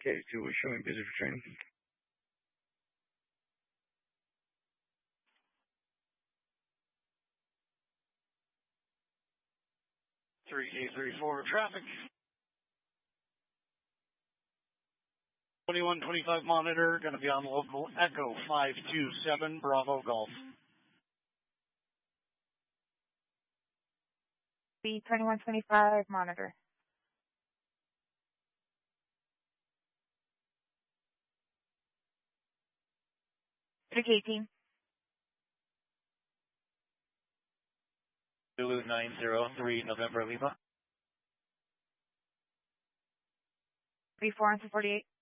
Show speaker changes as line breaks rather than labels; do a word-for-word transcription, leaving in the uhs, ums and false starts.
K two is showing busy for training. three K three four traffic. twenty-one twenty-five monitor, going to be on local Echo five two seven Bravo Golf.
B twenty-one twenty-five monitor. three K eighteen.
Zulu nine zero three November Lima.
three four forty-eight.